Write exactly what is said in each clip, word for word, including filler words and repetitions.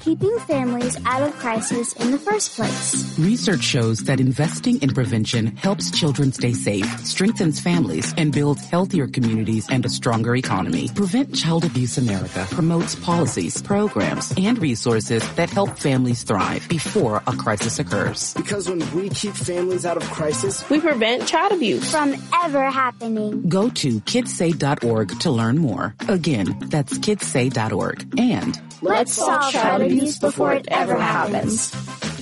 keeping families out of crisis in the first place. Research shows that investing in prevention helps children stay safe, strengthens families, and builds healthier communities and a stronger economy. Prevent Child Abuse America promotes policies, programs, and resources that help families thrive before a crisis occurs. Because when we keep families out of crisis, we prevent child abuse from ever happening. Go to kids say dot org to learn more. Again, that's kids say dot org. And let's solve child abuse before it ever happens.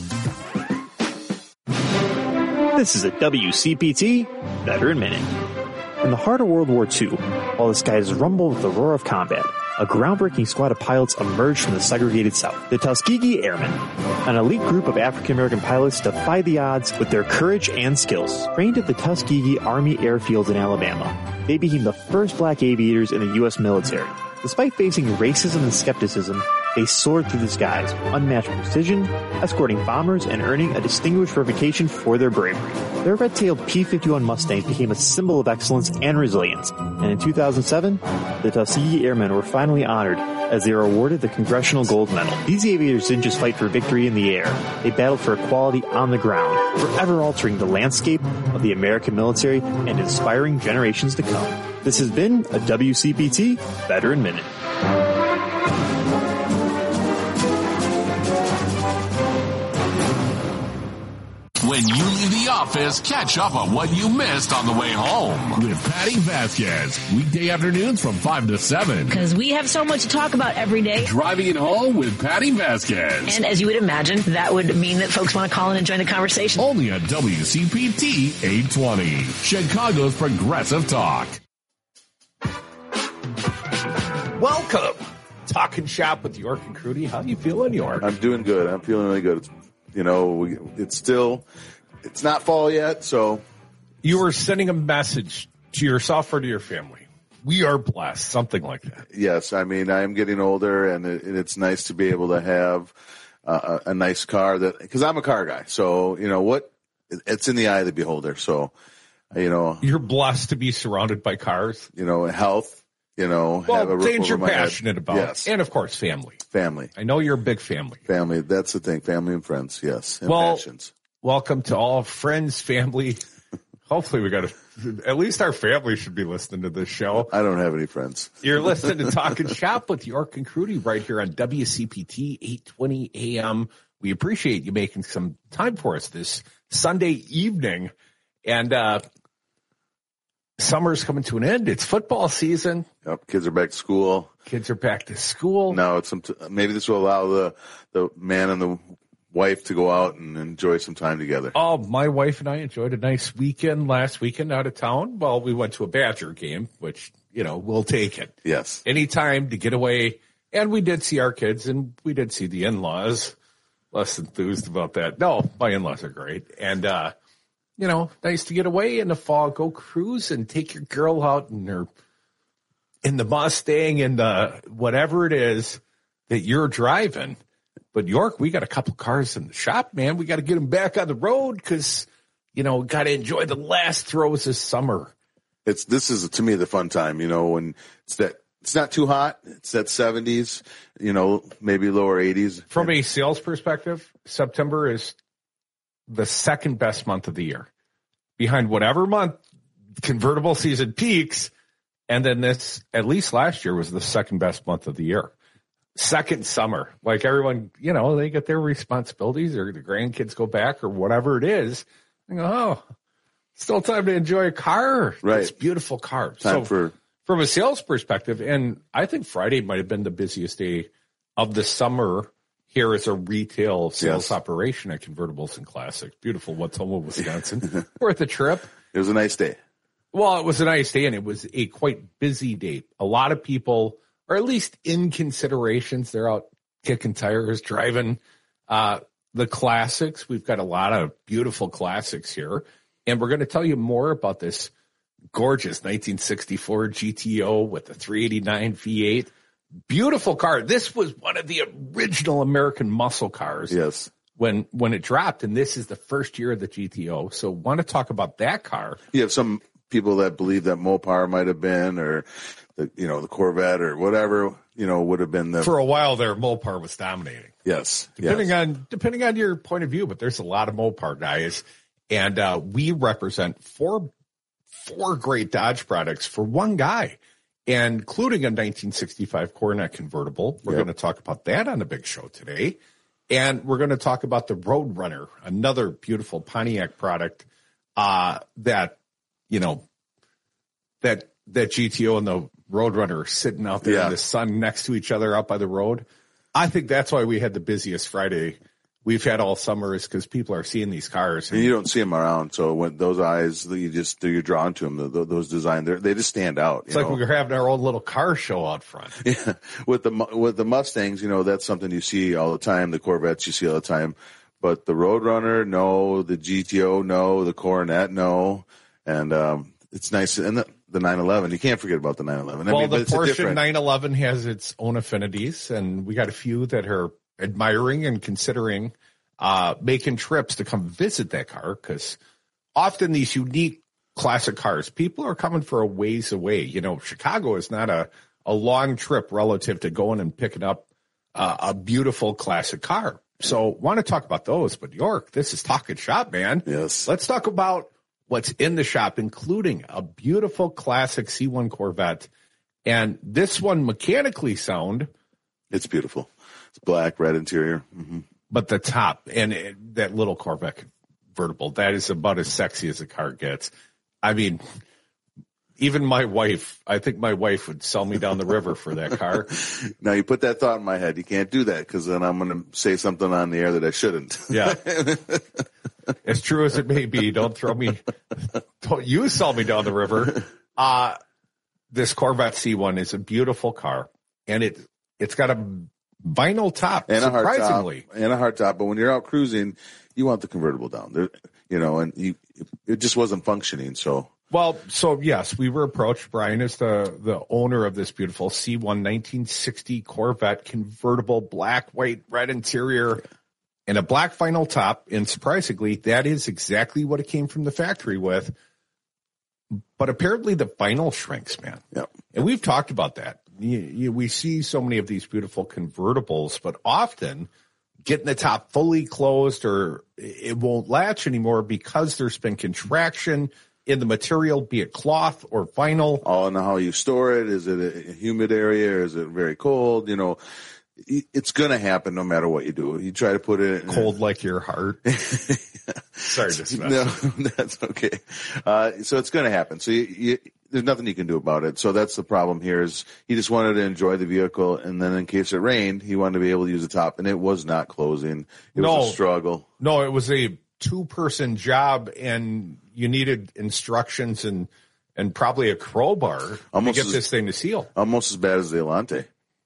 This is a W C P T Veteran Minute. In the heart of World War Two, while the skies rumbled with the roar of combat, a groundbreaking squad of pilots emerged from the segregated South. The Tuskegee Airmen, an elite group of African-American pilots, defied the odds with their courage and skills. Trained at the Tuskegee Army Airfield in Alabama, they became the first black aviators in the U S military. Despite facing racism and skepticism, they soared through the skies with unmatched precision, escorting bombers and earning a distinguished reputation for their bravery. Their red-tailed P fifty-one Mustangs became a symbol of excellence and resilience, and in two thousand seven, the Tuskegee Airmen were finally honored as they were awarded the Congressional Gold Medal. These aviators didn't just fight for victory in the air, they battled for equality on the ground, forever altering the landscape of the American military and inspiring generations to come. This has been a W C P T Veteran Minute. When you leave the office, catch up on what you missed on the way home with Patty Vasquez. Weekday afternoons from five to seven. Because we have so much to talk about every day. Driving it home with Patty Vasquez. And as you would imagine, that would mean that folks want to call in and join the conversation. Only on W C P T eight twenty, Chicago's Progressive Talk. Welcome. Talking Shop with York and Crudy. How you feeling, York? I'm doing good. I'm feeling really good. It's, you know, we, it's still, it's not fall yet, so. You were sending a message to yourself or to your family. We are blessed, something like that. Yes, I mean, I am getting older, and, it, and it's nice to be able to have uh, a, a nice car that, because I'm a car guy, so, you know, what, it's in the eye of the beholder, so, you know. You're blessed to be surrounded by cars. You know, health. You know, well, have a roof things over you're my passionate head. about. Yes. And, of course, family. Family. I know you're a big family. Family. That's the thing. Family and friends. Yes. And well, passions. Welcome to all friends, family. Hopefully we got to, at least our family should be listening to this show. I don't have any friends. You're listening to Talking Shop with York and Crudy right here on W C P T eight twenty A M. We appreciate you making some time for us this Sunday evening. And, uh, summer's coming to an end. It's football season. Yep, kids are back to school. Kids are back to school. Now it's some t- maybe this will allow the the man and the wife to go out and enjoy some time together. Oh, my wife and I enjoyed a nice weekend last weekend out of town. Well, we went to a Badger game, which, you know, we'll take it. Yes. Anytime to get away. And we did see our kids, and we did see the in-laws. Less enthused about that. No, my in-laws are great. And, uh, you know, nice to get away in the fall, go cruise and take your girl out in her, in the Mustang, in the whatever it is that you're driving. But York, we got a couple cars in the shop, man. We got to get them back on the road because, you know, got to enjoy the last throws this summer. It's, this is to me the fun time, you know, when it's that, it's not too hot. It's that seventies, you know, maybe lower eighties. From a sales perspective, September is the second best month of the year, behind whatever month convertible season peaks. And then this, at least last year, was the second best month of the year. Second summer, like everyone, you know, they get their responsibilities or the grandkids go back or whatever it is. I go, oh, still time to enjoy a car. Right. It's beautiful cars. Time so for, from a sales perspective, and I think Friday might have been the busiest day of the summer here as a retail sales yes. operation at Convertibles and Classics. Beautiful Wautoma, Wisconsin. Worth a trip. It was a nice day. Well, it was a nice day, and it was a quite busy day. A lot of people, or at least in considerations, they're out kicking tires, driving uh, the classics. We've got a lot of beautiful classics here, and we're going to tell you more about this gorgeous nineteen sixty-four G T O with the three eighty-nine V eight. Beautiful car. This was one of the original American muscle cars. Yes. When when it dropped, and this is the first year of the G T O. So want to talk about that car. You have some people that believe that Mopar might have been, or the, you know, the Corvette or whatever, you know, would have been the. For a while there, Mopar was dominating. Yes. Depending yes. on depending on your point of view, but there's a lot of Mopar guys, and uh, we represent four four great Dodge products for one guy, including a nineteen sixty-five Coronet convertible. We're Yep. going to talk about that on the big show today, and we're going to talk about the Roadrunner, another beautiful Pontiac product uh, that you know that that G T O and the Roadrunner are sitting out there Yeah. in the sun next to each other out by the road. I think that's why we had the busiest Friday we've had all summer, is because people are seeing these cars. And you don't see them around, so when those eyes, you just you're drawn to them. The, those design, they just stand out. It's like we were having our own little car show out front. Yeah, with the with the Mustangs, you know, that's something you see all the time. The Corvettes you see all the time, but the Roadrunner, no. The G T O, no. The Coronet, no. And um, it's nice. And the, the nine eleven, you can't forget about the nine eleven. I Well, mean, the but it's a Porsche different- nine eleven has its own affinities, and we got a few that are admiring and considering uh, making trips to come visit that car, because often these unique classic cars, people are coming for a ways away. You know, Chicago is not a, a long trip relative to going and picking up uh, a beautiful classic car. So want to talk about those, but York, this is Talking Shop, man. Yes. Let's talk about what's in the shop, including a beautiful classic C one Corvette. And this one mechanically sound, It's beautiful. It's black, red interior. Mm-hmm. but the top and it, that little Corvette convertible, that is about as sexy as a car gets. I mean, even my wife, I think my wife would sell me down the river for that car. Now you put that thought in my head. You can't do that, because then I'm going to say something on the air that I shouldn't. Yeah. As true as it may be, don't throw me, don't you sell me down the river. Uh, this Corvette C one is a beautiful car, and it, it's got a vinyl top, and a hard surprisingly. top, and a hard top. But when you're out cruising, you want the convertible down there, you know, and you, it just wasn't functioning. So, Well, so yes, we were approached. Brian is the, the owner of this beautiful C one nineteen sixty Corvette convertible, black, white, red interior, and a black vinyl top. And surprisingly, that is exactly what it came from the factory with. But apparently the vinyl shrinks, man. Yep. And we've talked about that. You, you, we see so many of these beautiful convertibles, but often getting the top fully closed, or it won't latch anymore because there's been contraction in the material, be it cloth or vinyl. all in how you store it. Is it a humid area? Or is it very cold? You know, it's going to happen no matter what you do. You try to put it in Cold like your heart. Sorry to smash. No, that's okay. Uh, so it's going to happen. So you, you, there's nothing you can do about it. So that's the problem here. Is he just wanted to enjoy the vehicle, and then in case it rained, he wanted to be able to use the top, and it was not closing. It No. was a struggle. No, it was a two-person job, and you needed instructions and and probably a crowbar Almost to get as- this thing to seal. Almost as bad as the Elante.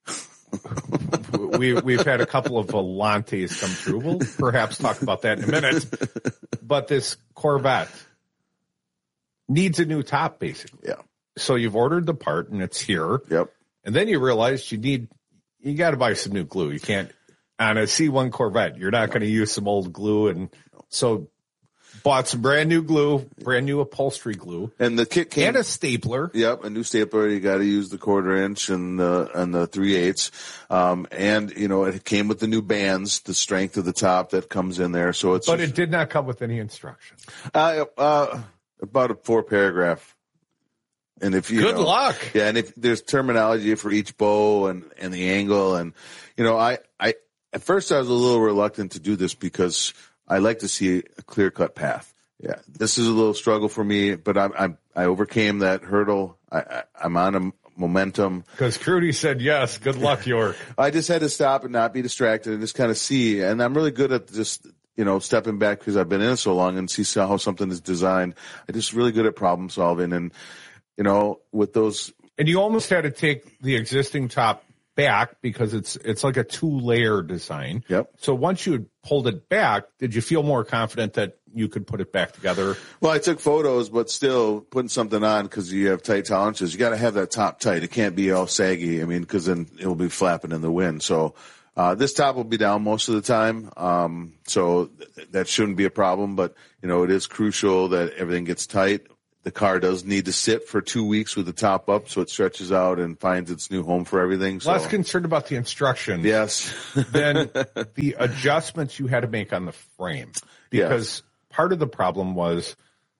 we we've had a couple of Volantes come through. We'll perhaps talk about that in a minute. But this Corvette needs a new top, basically. Yeah. So you've ordered the part, and it's here. Yep. And then you realize you need you got to buy some new glue. You can't on a C one Corvette. You're not going to use some old glue, and so bought some brand new glue, brand new upholstery glue, And the kit came. and a stapler. Yep, a new stapler. You got to use the quarter inch and the and the three eighths, um, and you know it came with the new bands, the strength of the top that comes in there. So it's But it did not come with any instructions. uh, uh, about a four paragraph. And if you Good know- luck. yeah, and if there's terminology for each bow and and the angle, and you know, I I at first I was a little reluctant to do this because I like to see a clear cut path. Yeah, this is a little struggle for me, but I'm, I'm I overcame that hurdle. I, I I'm on a momentum. Because Crudy said yes. Good luck, York. I just had to stop and not be distracted and just kind of see. And I'm really good at just, you know, stepping back because I've been in it so long and see how something is designed. I'm just really good at problem solving. And, you know, with those. And you almost had to take the existing top back because it's it's like a two-layer design. Yep. So once you had pulled it back, did you feel more confident that you could put it back together? Well, I took photos, but still putting something on because you have tight tolerances. You got to have that top tight. It can't be all saggy. I mean, because then it will be flapping in the wind. So uh, this top will be down most of the time. Um, so th- that shouldn't be a problem. But, you know, it is crucial that everything gets tight. the car does need to sit for two weeks with the top up so it stretches out and finds its new home for everything. So. Less concerned about the instructions. Yes. than the adjustments you had to make on the frame. Because yes. part of the problem was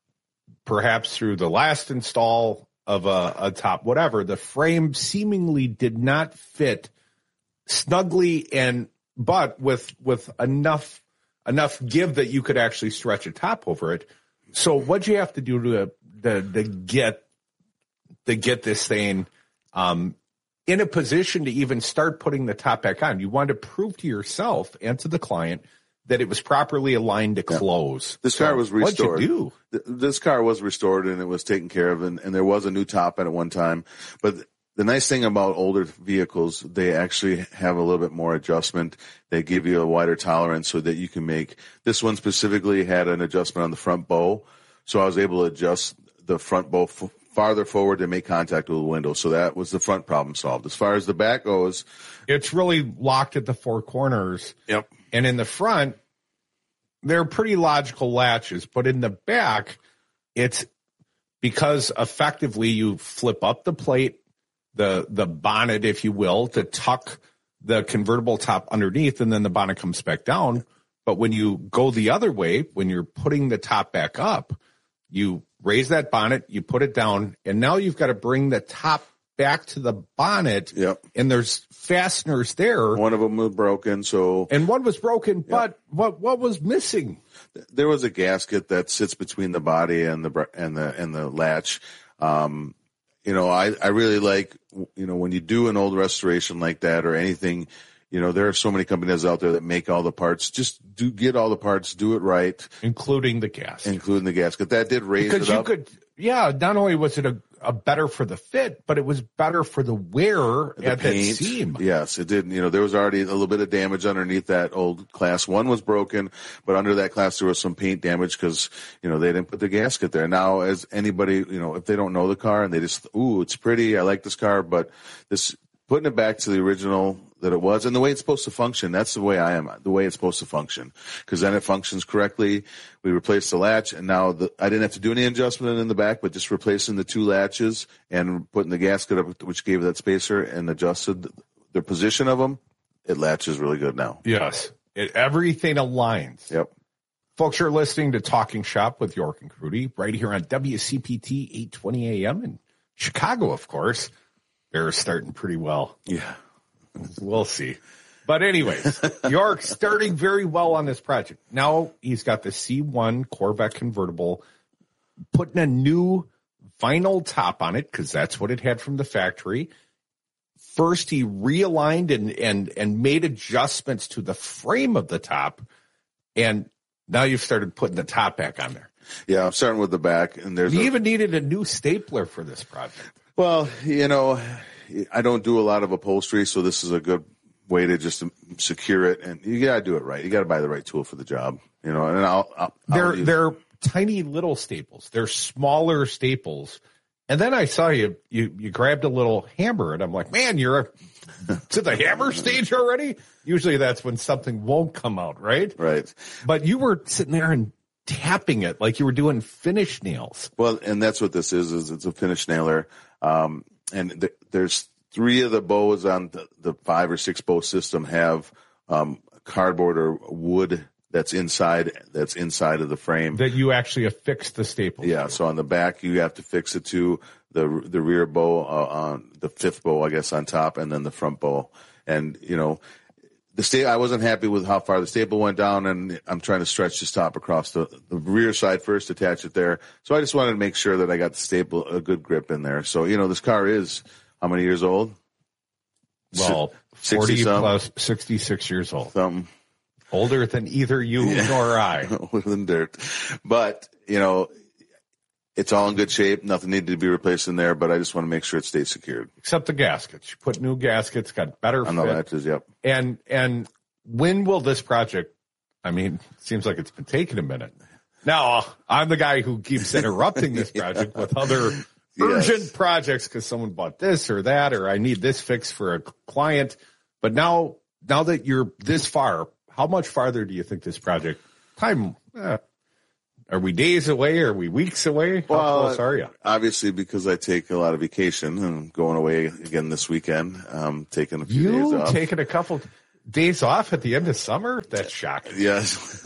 perhaps through the last install of a, a top, whatever, the frame seemingly did not fit snugly and but with with enough enough give that you could actually stretch a top over it. So what'd you have to do to to, to get to get this thing um, in a position to even start putting the top back on? You wanted to prove to yourself and to the client that it was properly aligned to close. Yeah. This so car was restored. What'd you do? This car was restored and it was taken care of, and, and there was a new top at one time. But the nice thing about older vehicles, they actually have a little bit more adjustment. They give you a wider tolerance so that you can make. This one specifically had an adjustment on the front bow, so I was able to adjust the front bow f- farther forward to make contact with the window. So that was the front problem solved. As far as the back goes, it's really locked at the four corners. Yep. And in the front, they're pretty logical latches, but in the back, it's because effectively you flip up the plate, the the bonnet, if you will, to tuck the convertible top underneath, and then the bonnet comes back down. But when you go the other way, when you're putting the top back up, you raise that bonnet, you put it down, and now you've got to bring the top back to the bonnet. Yep. And there's fasteners there. One of them was broken, so and one was broken. Yep. But what what was missing? There was a gasket that sits between the body and the and the and the latch. Um, you know, I I really like, you know, when you do an old restoration like that or anything. You know, there are so many companies out there that make all the parts. Just do get all the parts, do it right, including the gasket. Including the gasket. That did raise because it you up. could, yeah. Not only was it a, a better for the fit, but it was better for the wear the at paint. that seam. Yes, it did. You know, there was already a little bit of damage underneath that old class one was broken, but under that class there was some paint damage because you know they didn't put the gasket there. Now, as anybody, you know, if they don't know the car and they just, ooh, it's pretty, I like this car, but this putting it back to the original that it was and the way it's supposed to function. That's the way I am, the way it's supposed to function, because then it functions correctly. We replaced the latch, and now the, I didn't have to do any adjustment in the back, but just replacing the two latches and putting the gasket up, which gave that spacer, and adjusted the position of them. It latches really good now. Yes. It, everything aligns. Yep. Folks, you're listening to Talking Shop with York and Crudy right here on W C P T eight twenty A M in Chicago, of course. They're starting pretty well. Yeah. We'll see. But anyways, York starting very well on this project. Now he's got the C one Corvette convertible, putting a new vinyl top on it because that's what it had from the factory. First, he realigned and, and, and made adjustments to the frame of the top. And now you've started putting the top back on there. Yeah, I'm starting with the back. And there's You a- even needed a new stapler for this project. Well, you know, I don't do a lot of upholstery, so this is a good way to just secure it. And you got to do it right. You got to buy the right tool for the job, you know. And I'll, I'll they're I'll use- they're tiny little staples. They're smaller staples. And then I saw you you you grabbed a little hammer, and I'm like, man, you're to the hammer stage already. Usually that's when something won't come out, right? Right. But you were sitting there and tapping it like you were doing finish nails. Well, and that's what this is. Is it's a finish nailer. Um, and th- there's three of the bows on the, the five or six bow system have um, cardboard or wood that's inside that's inside of the frame that you actually affix the staples. Yeah, so on the back you have to fix it to the the rear bow uh, on the fifth bow, I guess, on top, and then the front bow. And you know, the sta- I wasn't happy with how far the staple went down, and I'm trying to stretch this top across the, the rear side first, attach it there. So I just wanted to make sure that I got the staple, a good grip in there. So, you know, this car is how many years old? Well, forty plus sixty-six years old. Something. Older than either you yeah. nor I. Older than dirt. But, you know, it's all in good shape. Nothing needed to be replaced in there, but I just want to make sure it stays secured. Except the gaskets. You put new gaskets, got better on fit. the latches, yep. And and when will this project, I mean, it seems like it's been taking a minute. Now, I'm the guy who keeps interrupting this project yeah. with other urgent yes. projects because someone bought this or that, or I need this fixed for a client. But now, now that you're this far, how much farther do you think this project, time, eh, Are we days away? Are we weeks away? How Well, close are you? Obviously, because I take a lot of vacation and I'm going away again this weekend. Um, taking a few days You off. taking a couple days off at the end of summer? That's shocking. Yes.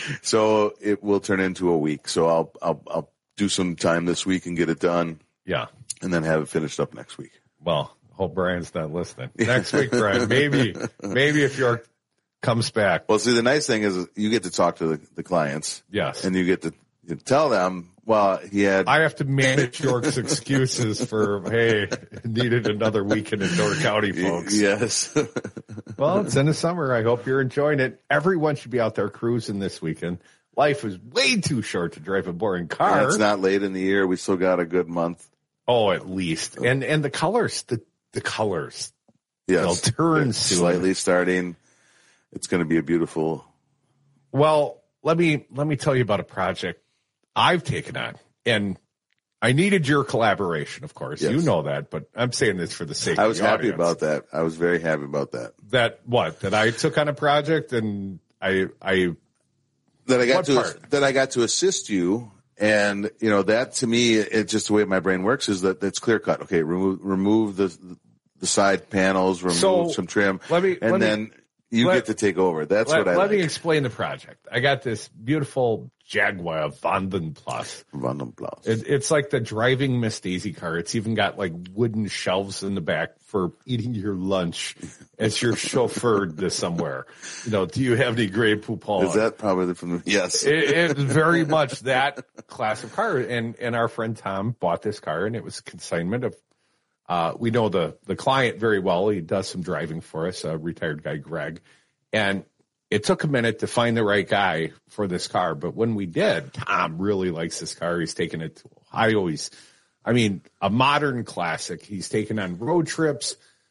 So it will turn into a week. So I'll, I'll, I'll do some time this week and get it done. Yeah. And then have it finished up next week. Well, hope Brian's not listening. Next week, Brian, maybe, maybe if York comes back. Well, see, the nice thing is you get to talk to the, the clients. Yes. And you get to you tell them, well, he had. I have to manage York's excuses for, hey, needed another weekend in Door County, folks. Yes. Well, it's in the summer. I hope you're enjoying it. Everyone should be out there cruising this weekend. Life is way too short to drive a boring car. And it's not late in the year. We still got a good month. Oh, at least. And and the colors, the, the colors. Yes. They'll turn soon. Slightly starting. It's going to be a beautiful. Well, let me let me tell you about a project I've taken on. And I needed your collaboration, of course. Yes. You know that, but I'm saying this for the sake I of was the happy audience. about that. I was very happy about that. That what? That I took on a project and I I That I got What to part? that I got to assist you. And, you know, that to me, it's just the way my brain works is that it's clear cut. Okay, remove remove the the side panels, remove So, some trim, let me- and let me- then you let- get to take over. That's let, what I let like. me explain the project. I got this beautiful Jaguar Vanden Plus. Random blouse. It, it's like the driving Miss Daisy car. It's even got like wooden shelves in the back for eating your lunch as you're chauffeured to somewhere. You know, do you have any Grey Poupon? Is that probably from the, yes. It, it's very much that class of car. And, and our friend Tom bought this car and it was a consignment of, uh, we know the, the client very well. He does some driving for us, a retired guy, Greg. And it took a minute to find the right guy for this car. But when we did, Tom really likes this car. He's taken it to, I always, I mean, a modern classic. He's taken on road trips.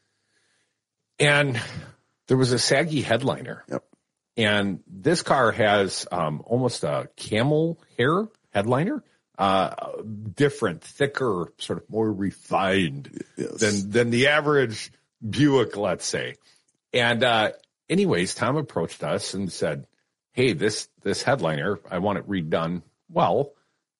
And there was a saggy headliner. Yep. And this car has um, almost a camel hair headliner, uh, different, thicker, sort of more refined Yes. than than the average Buick, let's say. And uh, anyways, Tom approached us and said, "Hey, this this headliner, I want it redone well."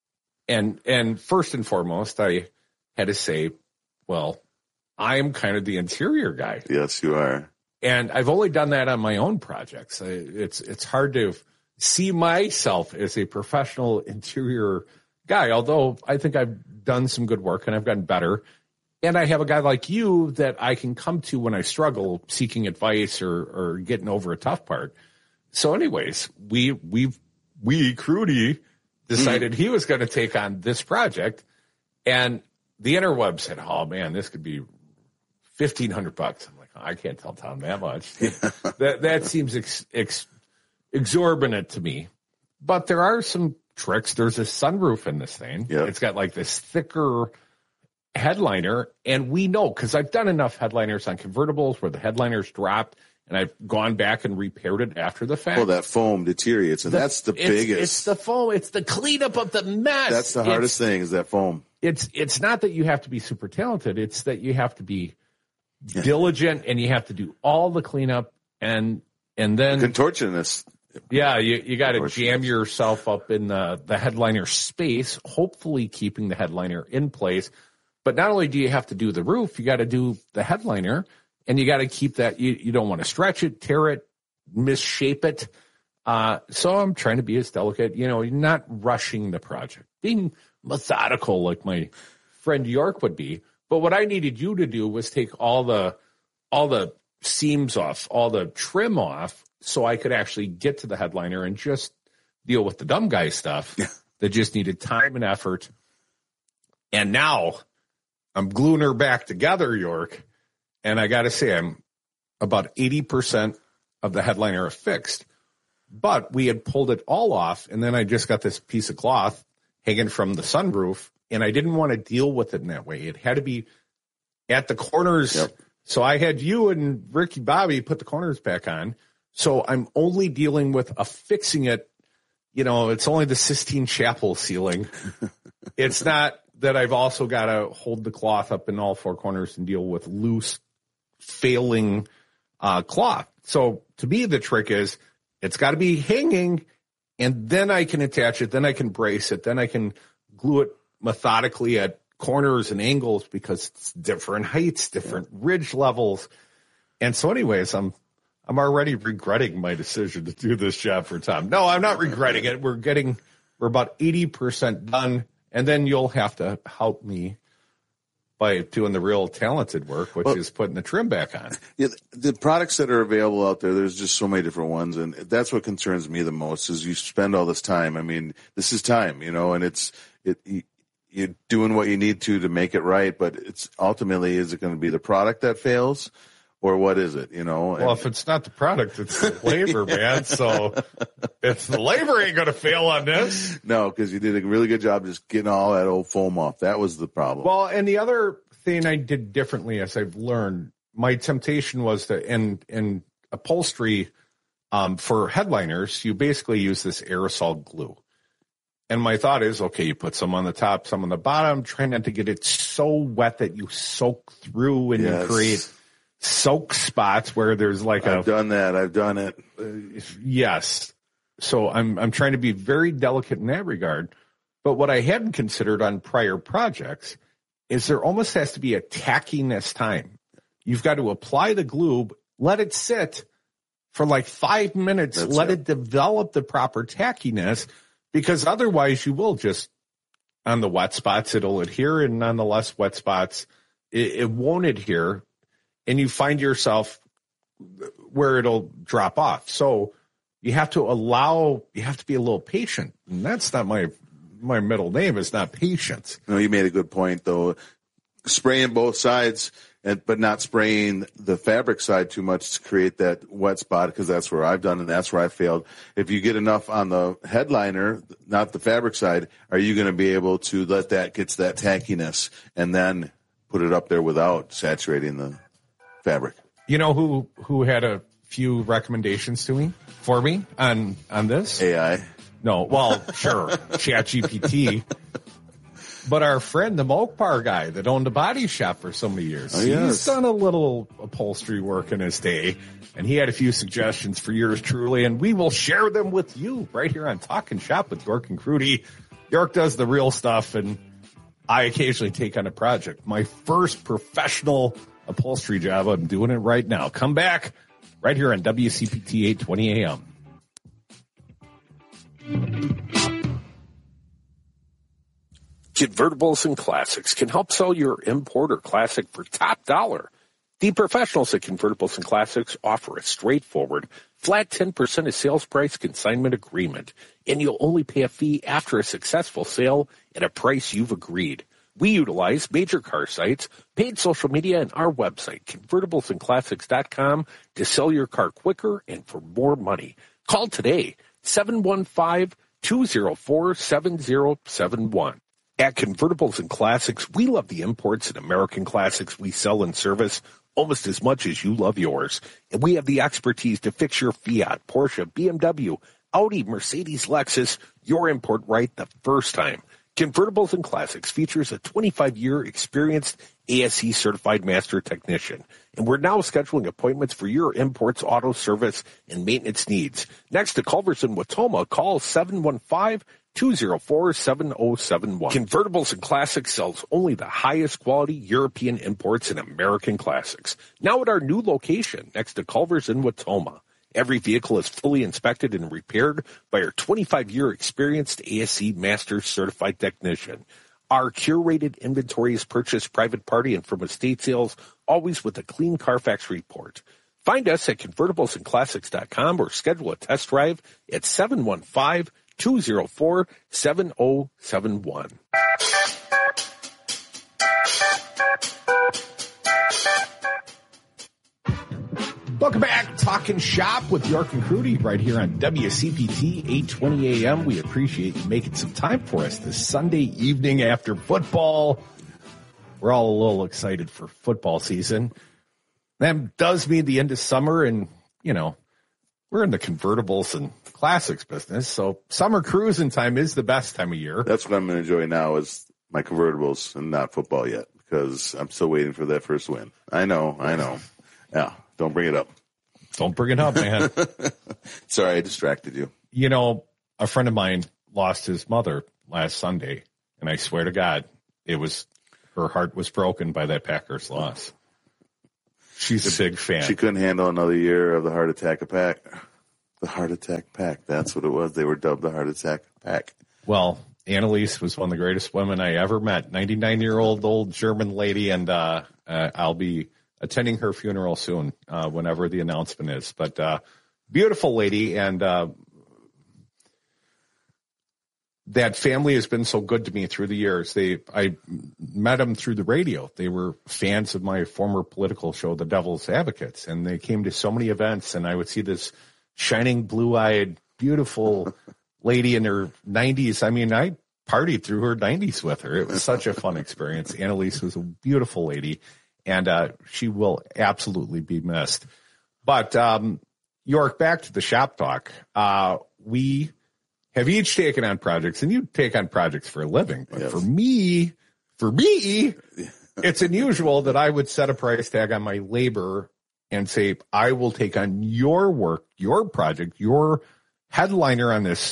And and first and foremost, I had to say, well, I'm kind of the interior guy. Yes, you are. And I've only done that on my own projects. I, it's it's hard to see myself as a professional interior guy, although I think I've done some good work and I've gotten better. And I have a guy like you that I can come to when I struggle seeking advice or, or getting over a tough part. So anyways, we, we, we, Crudy, decided he was going to take on this project. And the interweb said, oh man, this could be fifteen hundred bucks. I'm like, oh, I can't tell Tom that much. that, that seems ex, ex, exorbitant to me. But there are some tricks. There's a sunroof in this thing. Yeah. It's got like this thicker headliner. And we know, because I've done enough headliners on convertibles where the headliners dropped and I've gone back and repaired it after the fact. Well, that foam deteriorates, and The- that's the it's, biggest. It's the foam. It's the cleanup of the mess. That's the hardest thing is that foam. It's it's not that you have to be super talented. It's that you have to be diligent and you have to do all the cleanup and and then Contortionist. yeah, you you got to Contortionist. jam yourself up in the the headliner space, hopefully keeping the headliner in place. But not only do you have to do the roof, you got to do the headliner, and you got to keep that. You you don't want to stretch it, tear it, misshape it. Uh, so I'm trying to be as delicate, you know, not rushing the project, being methodical like my friend York would be. But what I needed you to do was take all the all the seams off, all the trim off, so I could actually get to the headliner and just deal with the dumb guy stuff that just needed time and effort. And now I'm gluing her back together, York. And I got to say, I'm about eighty percent of the headliner fixed. But we had pulled it all off, and then I just got this piece of cloth hanging from the sunroof, and I didn't want to deal with it in that way. It had to be at the corners. Yep. So I had you and Ricky Bobby put the corners back on. So I'm only dealing with affixing it. You know, it's only the Sistine Chapel ceiling. It's not that I've also got to hold the cloth up in all four corners and deal with loose, failing uh, cloth. So to me, the trick is it's got to be hanging and then I can attach it, then I can brace it, then I can glue it methodically at corners and angles because it's different heights, different ridge levels. And so anyways, I'm I'm already regretting my decision to do this job for Tom. No, I'm not regretting it. We're getting, we're about eighty percent done. And then you'll have to help me by doing the real talented work, which well, is putting the trim back on. Yeah, the products that are available out there, there's just so many different ones. And that's what concerns me the most is you spend all this time. I mean, this is time, you know, and it's, it, you're doing what you need to to make it right. But it's ultimately, is it going to be the product that fails? Or what is it, you know? Well, and, if it's not the product, it's the labor, man. So if the labor ain't going to fail on this. No, because you did a really good job just getting all that old foam off. That was the problem. Well, and the other thing I did differently as I've learned, my temptation was to, in, in upholstery um, for headliners, you basically use this aerosol glue. And my thought is, okay, you put some on the top, some on the bottom, try not to get it so wet that you soak through and yes. you create soak spots where there's like I've a. I've done that. I've done it. Uh, yes. So I'm, I'm trying to be very delicate in that regard. But what I hadn't considered on prior projects is there almost has to be a tackiness time. You've got to apply the glue, let it sit for like five minutes, That's let it. it develop the proper tackiness, because otherwise you will just, on the wet spots, it'll adhere, and on the less wet spots, it, it won't adhere. And you find yourself where it'll drop off. So you have to allow, you have to be a little patient. And that's not my, my middle name is not patience. No, you made a good point though. Spraying both sides, and, but not spraying the fabric side too much to create that wet spot, because that's where I've done and that's where I failed. If you get enough on the headliner, not the fabric side, are you going to be able to let that get to that tackiness and then put it up there without saturating the fabric? You know who who had a few recommendations to me for me on on this? A I. No, well, sure, ChatGPT. But our friend, the Mopar guy that owned a body shop for so many years, oh, yes. he's done a little upholstery work in his day, and he had a few suggestions for yours truly, and we will share them with you right here on Talkin' Shop with York and Crudy. York does the real stuff, and I occasionally take on a project. My first professional upholstery job. I'm doing it right now. Come back right here on W C P T eight twenty A M. Convertibles and Classics can help sell your import or classic for top dollar. The professionals at Convertibles and Classics offer a straightforward, flat ten percent of sales price consignment agreement, and you'll only pay a fee after a successful sale at a price you've agreed. We utilize major car sites, paid social media, and our website, convertibles and classics dot com, to sell your car quicker and for more money. Call today, seven one five, two zero four, seven zero seven one. At Convertibles and Classics, we love the imports and American classics we sell and service almost as much as you love yours. And we have the expertise to fix your Fiat, Porsche, B M W, Audi, Mercedes, Lexus, your import right the first time. Convertibles and Classics features a twenty-five year experienced A S E certified master technician. And we're now scheduling appointments for your imports, auto service, and maintenance needs. Next to Culver's in Watoma, call seven one five, two zero four, seven zero seven one. Convertibles and Classics sells only the highest quality European imports and American classics. Now at our new location next to Culver's in Watoma. Every vehicle is fully inspected and repaired by our twenty-five year experienced A S E Master Certified Technician. Our curated inventory is purchased private party and from estate sales, always with a clean Carfax report. Find us at convertibles and classics dot com or schedule a test drive at seven one five, two zero four, seven zero seven one. Welcome back. Talking Shop with York and Crudy right here on W C P T eight twenty A M. We appreciate you making some time for us this Sunday evening after football. We're all a little excited for football season. That does mean the end of summer, and, you know, we're in the convertibles and classics business, so summer cruising time is the best time of year. That's what I'm going to enjoy now is my convertibles and not football yet, because I'm still waiting for that first win. I know, I know. Yeah. Don't bring it up. Don't bring it up, man. Sorry, I distracted you. You know, a friend of mine lost his mother last Sunday, and I swear to God, it was her heart was broken by that Packers loss. She's a big fan. She couldn't handle another year of the heart attack pack. The heart attack pack. That's what it was. They were dubbed the heart attack pack. Well, Annalise was one of the greatest women I ever met. ninety-nine-year-old old German lady, and uh, uh, I'll be attending her funeral soon, uh, whenever the announcement is. But uh, beautiful lady, and uh, that family has been so good to me through the years. They, I met them through the radio. They were fans of my former political show, The Devil's Advocates, and they came to so many events, and I would see this shining, blue-eyed, beautiful lady in her nineties. I mean, I partied through her nineties with her. It was such a fun experience. Annalise was a beautiful lady, and uh, she will absolutely be missed. But, um, York, back to the shop talk. Uh, we have each taken on projects, and you take on projects for a living. But yes. for me, for me, it's unusual that I would set a price tag on my labor and say, I will take on your work, your project, your headliner on this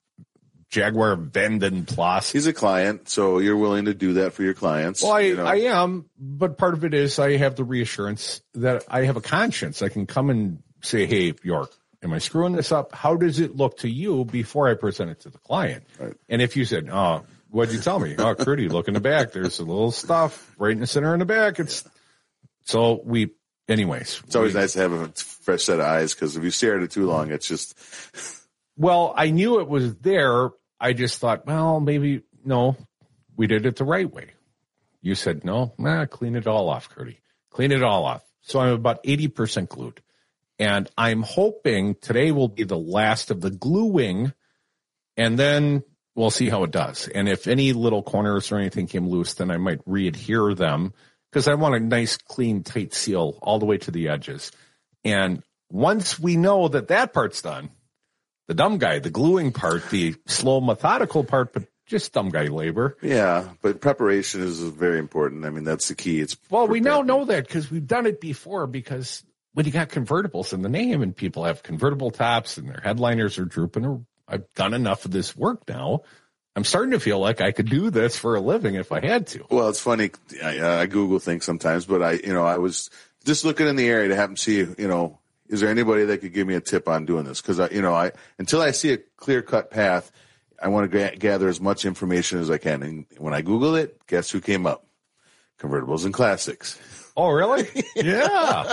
Jaguar Vanden Plus. He's a client, so you're willing to do that for your clients. Well, I, you know? I am, but part of it is I have the reassurance that I have a conscience. I can come and say, hey, York, am I screwing this up? How does it look to you before I present it to the client? Right. And if you said, oh, what'd you tell me? Oh, Crudy, look in the back. There's a little stuff right in the center in the back. It's so we, anyways. It's always we, nice to have a fresh set of eyes, because if you stare at it too long, it's just. Well, I knew it was there. I just thought, well, maybe, no, we did it the right way. You said, no, nah, clean it all off, Crudy. Clean it all off. So I'm about eighty percent glued. And I'm hoping today will be the last of the gluing, and then we'll see how it does. And if any little corners or anything came loose, then I might re-adhere them, because I want a nice, clean, tight seal all the way to the edges. And once we know that that part's done, the dumb guy, the gluing part, the slow, methodical part, but just dumb guy labor. Yeah, but preparation is very important. I mean, that's the key. It's well, we now know that because we've done it before, because when you got convertibles in the name and people have convertible tops and their headliners are drooping, or I've done enough of this work now, I'm starting to feel like I could do this for a living if I had to. Well, it's funny. I, I Google things sometimes, but I, you know, I was just looking in the area to happen to see, you know, is there anybody that could give me a tip on doing this? Because, I, you know, I until I see a clear-cut path, I want to g- gather as much information as I can. And when I Google it, guess who came up? Convertibles and Classics. Oh, really? Yeah.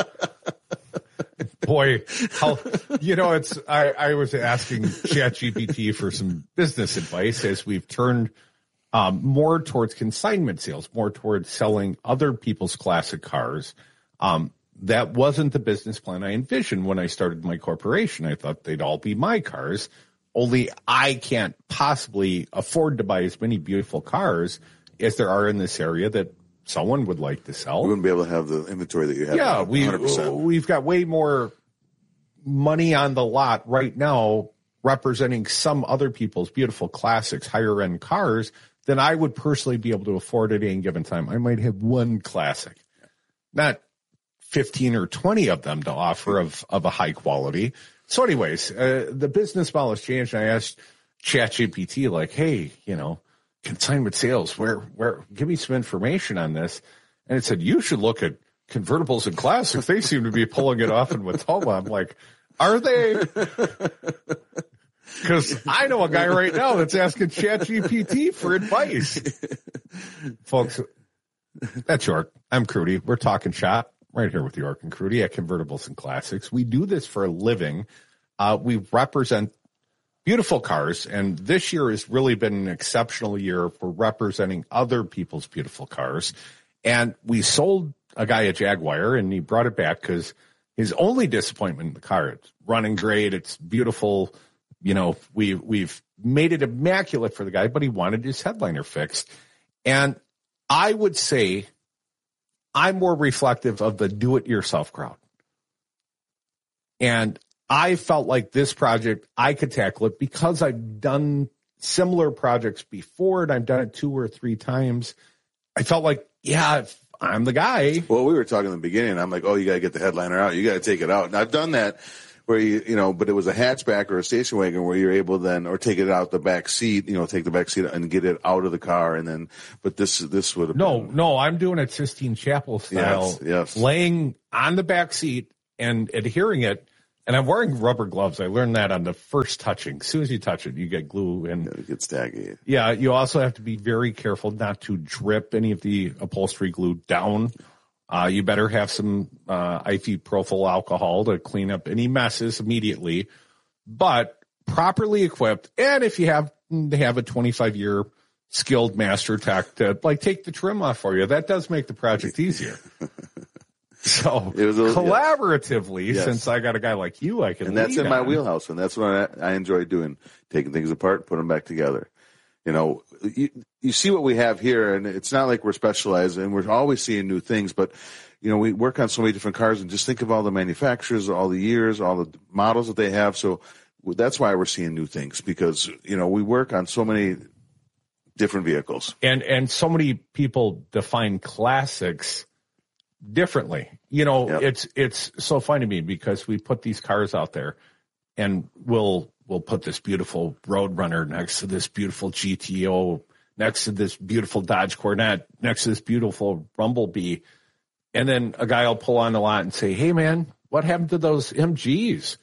Boy, how, you know, it's, I, I was asking ChatGPT for some business advice as we've turned um, more towards consignment sales, more towards selling other people's classic cars. Um, that wasn't the business plan I envisioned when I started my corporation. I thought they'd all be my cars, only I can't possibly afford to buy as many beautiful cars as there are in this area that someone would like to sell. We wouldn't be able to have the inventory that you have. Yeah, we, we've got way more money on the lot right now representing some other people's beautiful classics, higher end cars than I would personally be able to afford at any given time. I might have one classic, not fifteen or twenty of them to offer of, of a high quality. So anyways, uh, the business model has changed. And I asked ChatGPT, like, hey, you know, consignment sales, where, where, give me some information on this. And it said, you should look at convertibles and classics. They seem to be pulling it off in Watoma. I'm like, are they? Because I know a guy right now that's asking ChatGPT for advice. Folks, that's York. I'm Crudy. We're talking shop right here with York and Crudy at Convertibles and Classics. We do this for a living. Uh, we represent beautiful cars, and this year has really been an exceptional year for representing other people's beautiful cars. And we sold a guy a Jaguar, and he brought it back because his only disappointment in the car, it's running great, it's beautiful. You know, we, we've made it immaculate for the guy, but he wanted his headliner fixed. And I would say I'm more reflective of the do-it-yourself crowd. And I felt like this project, I could tackle it because I've done similar projects before, and I've done it two or three times. I felt like, yeah, I'm the guy. Well, we were talking in the beginning. I'm like, oh, you got to get the headliner out. You got to take it out. And I've done that where you, you know, but it was a hatchback or a station wagon where you're able then, or take it out the back seat, you know, take the back seat and get it out of the car. And then, but this, this would have no, been. no, I'm doing it Sistine Chapel style, yes, yes. laying on the back seat and adhering it. And I'm wearing rubber gloves. I learned that on the first touching. As soon as you touch it, you get glue and it gets staggy. Yeah. You also have to be very careful not to drip any of the upholstery glue down. Uh, you better have some uh, isopropyl alcohol to clean up any messes immediately, but properly equipped. And if you have to have a twenty-five year skilled master tech to like take the trim off for you, that does make the project easier. So it was a, collaboratively, yes. Since I got a guy like you, I can. And that's in my on. wheelhouse, and that's what I, I enjoy doing: taking things apart, putting them back together. You know, you, you see what we have here, and it's not like we're specialized, and we're always seeing new things. But you know, we work on so many different cars, and just think of all the manufacturers, all the years, all the models that they have. So that's why we're seeing new things, because you know we work on so many different vehicles, and and so many people define classics differently. You know, yep. it's it's so funny to me because we put these cars out there, and we'll we'll put this beautiful Roadrunner next to this beautiful G T O, next to this beautiful Dodge Corvette, next to this beautiful Rumblebee, and then a guy will pull on the lot and say, "Hey, man, what happened to those M Gs?"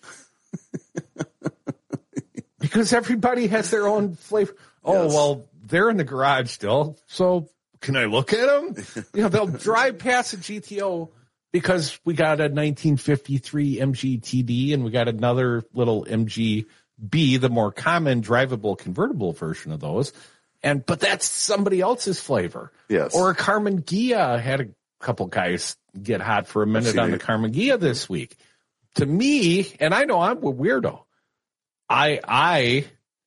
Because everybody has their own flavor. Oh, yes. Well, they're in the garage still, so can I look at them? You know, they'll drive past a G T O because we got a nineteen fifty-three M G T D and we got another little M G B, the more common drivable convertible version of those. And, but that's somebody else's flavor. Yes. Or a Carmen Ghia. Had a couple guys get hot for a minute on the Carmen Ghia this week. To me, and I know I'm a weirdo. I, I,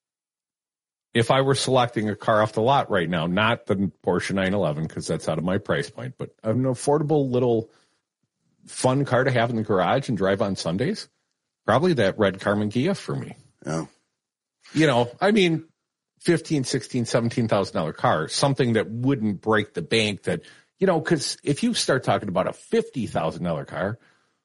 if I were selecting a car off the lot right now, not the Porsche nine eleven, because that's out of my price point, but an affordable little fun car to have in the garage and drive on Sundays, probably that red Carmen Ghia for me. Yeah. You know, I mean, fifteen, sixteen, seventeen thousand dollar car, something that wouldn't break the bank that, you know, because if you start talking about a fifty thousand dollar car,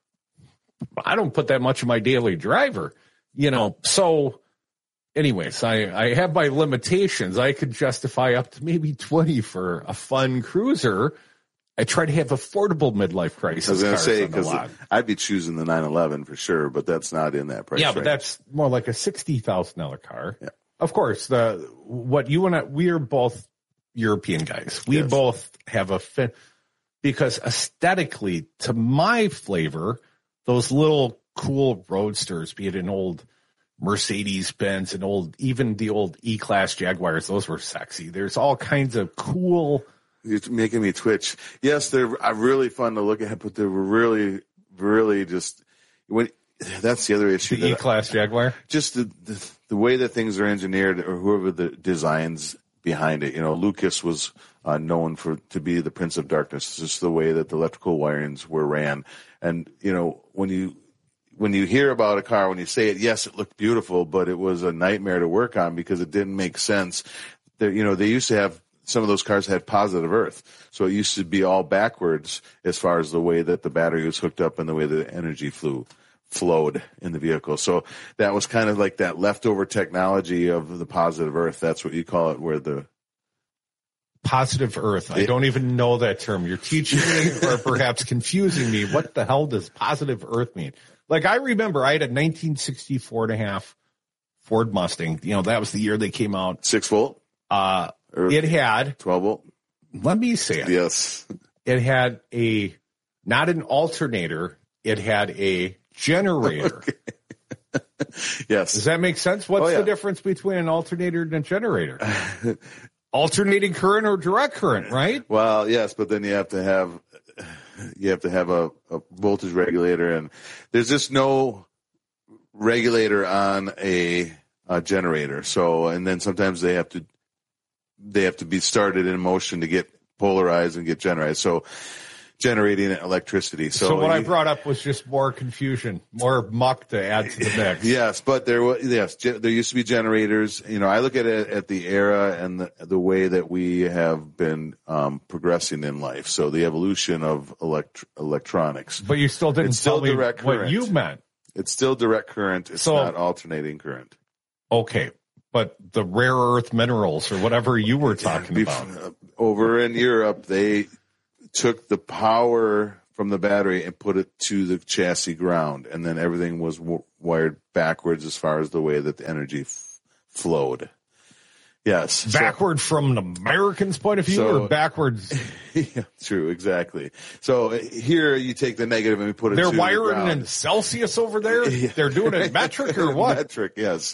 I don't put that much of my daily driver, you know, so anyways, I, I have my limitations. I could justify up to maybe twenty for a fun cruiser. I try to have affordable midlife crisis. I was going to say, because I'd be choosing the nine eleven for sure, but that's not in that price. Yeah, range. But that's more like a sixty thousand dollar car. Yeah. Of course, the what you and I, we are both European guys. We yes. both have a fit because aesthetically, to my flavor, those little cool roadsters, be it an old Mercedes Benz, an old, even the old E-Class Jaguars, those were sexy. There's all kinds of cool. You're making me twitch. Yes, they're really fun to look at, but they're really, really just when. That's the other issue. The E-Class Jaguar? Just the, the the way that things are engineered, or whoever the designs behind it. You know, Lucas was uh, known for to be the Prince of Darkness. It's just the way that the electrical wirings were ran. And you know, when you when you hear about a car, when you say it, yes, it looked beautiful, but it was a nightmare to work on because it didn't make sense. There, you know, they used to have. Some of those cars had positive earth. So it used to be all backwards as far as the way that the battery was hooked up and the way the energy flew, flowed in the vehicle. So that was kind of like that leftover technology of the positive earth. That's what you call it, where the positive earth. I don't even know that term. You're teaching me or perhaps confusing me. What the hell does positive earth mean? Like I remember I had a nineteen sixty-four and a half Ford Mustang. You know, that was the year they came out. Six volt? Uh, It had twelve volt. Let me say it. Yes. It had a not an alternator. It had a generator. Okay. Yes. Does that make sense? What's oh, yeah. the difference between an alternator and a generator? Alternating current or direct current, right? Well, yes, but then you have to have you have to have a, a voltage regulator, and there's just no regulator on a, a generator. So, and then sometimes they have to. They have to be started in motion to get polarized and get generated. So generating electricity. So, so what you, I brought up was just more confusion, more muck to add to the mix. Yes, but there was, yes, there used to be generators. You know, I look at it at the era and the, the way that we have been um, progressing in life. So the evolution of elect- electronics. But you still didn't it's tell still me direct what current. you meant. It's still direct current. It's So- not alternating current. Okay, but the rare earth minerals or whatever you were talking Bef- about. Over in Europe, they took the power from the battery and put it to the chassis ground, and then everything was w- wired backwards as far as the way that the energy f- flowed. Yes. So- Backward from an American's point of view, So- or backwards? yeah, true, exactly. So uh, here you take the negative and we put it They're to wiring the ground. in Celsius over there? Yeah. They're doing it metric or what? Metric, yes.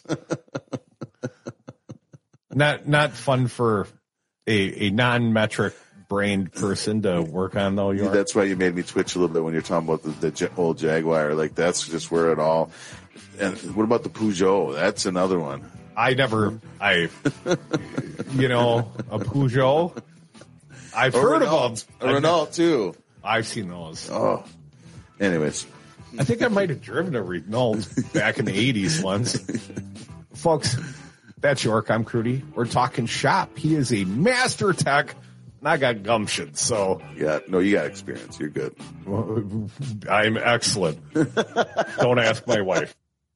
Not not fun for a, a non-metric brained person to work on, though. York. That's why you made me twitch a little bit when you're talking about the, the Ja- old Jaguar. Like, that's just where it all. And what about the Peugeot? That's another one. I never, I, you know, a Peugeot. I've A heard Renault. of them. A Renault, too. I've seen those. Oh. Anyways. I think I might have driven a Renault back in the eighties once. Folks, that's York. I'm Crudy. We're talking shop. He is a master tech, and I got gumption, so. Yeah, no, you got experience. You're good. I'm excellent. Don't ask my wife.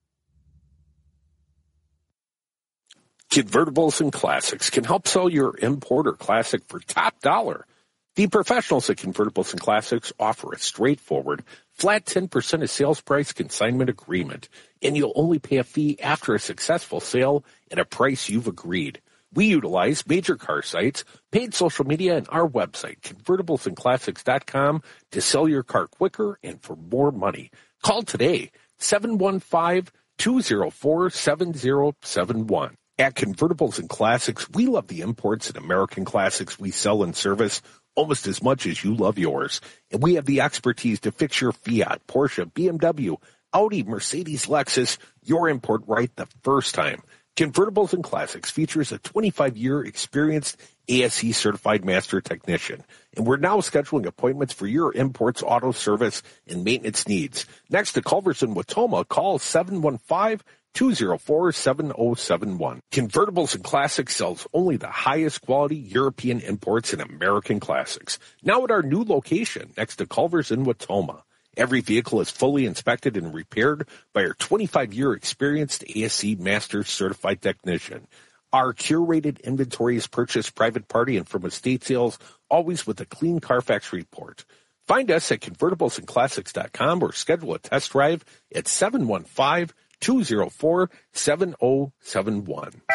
Convertibles and Classics can help sell your import or classic for top dollar. The professionals at Convertibles and Classics offer a straightforward, flat ten percent of sales price consignment agreement, and you'll only pay a fee after a successful sale at a price you've agreed. We utilize major car sites, paid social media, and our website, convertibles and classics dot com, to sell your car quicker and for more money. Call today, seven one five, two zero four, seven zero seven one. At Convertibles and Classics, we love the imports and American classics we sell and service almost as much as you love yours. And we have the expertise to fix your Fiat, Porsche, B M W, Audi, Mercedes, Lexus, your import right the first time. Convertibles and Classics features a twenty-five year experienced A S E certified master technician. And we're now scheduling appointments for your imports, auto service, and maintenance needs. Next to Culver's in Watoma, call seven one five, two zero four, seven zero seven one. Convertibles and Classics sells only the highest quality European imports and American classics. Now at our new location next to Culver's in Watoma. Every vehicle is fully inspected and repaired by our twenty-five year experienced A S C Master Certified Technician. Our curated inventory is purchased private party and from estate sales, always with a clean Carfax report. Find us at convertibles and classics dot com or schedule a test drive at seven one five, two zero four, seven zero seven one.